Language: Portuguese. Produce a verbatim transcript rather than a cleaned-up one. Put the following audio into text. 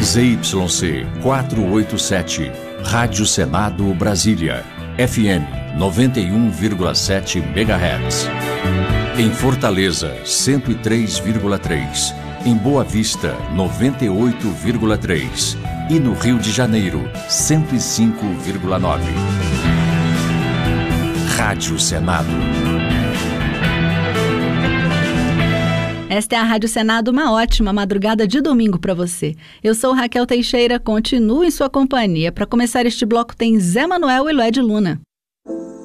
Z Y C quatrocentos e oitenta e sete, Rádio Senado Brasília, F M noventa e um vírgula sete megahertz. Em Fortaleza, cento e três vírgula três. Em Boa Vista, noventa e oito vírgula três. E no Rio de Janeiro, cento e cinco vírgula nove. Rádio Senado. Esta é a Rádio Senado, uma ótima madrugada de domingo para você. Eu sou Raquel Teixeira, continuo em sua companhia. Para começar este bloco tem Zé Manuel e Lued Luna.